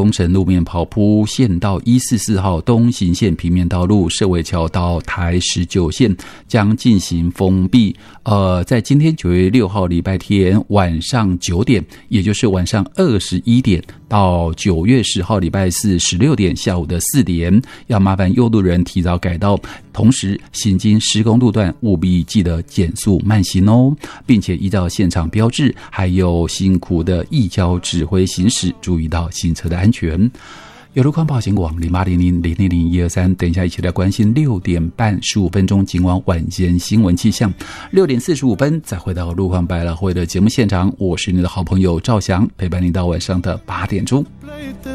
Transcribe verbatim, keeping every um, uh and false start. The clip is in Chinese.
东城路面跑铺县道一四四号东行线平面道路社尾桥到台十九线将进行封闭。呃，在今天九月六号礼拜天晚上九点，也就是晚上二十一点到九月十号礼拜四十六点下午的四点，要麻烦右路人提早改道，同时行经施工路段务必记得减速慢行哦，并且依照现场标志还有辛苦的义交指挥行驶，注意到行车的安全。有路况报警网零八零零零零零一二三，等一下一起来关心六点半十五分钟今晚晚间新闻气象。六点四十五分再回到路况百老汇的节目现场，我是你的好朋友赵翔，陪伴你到晚上的八点钟。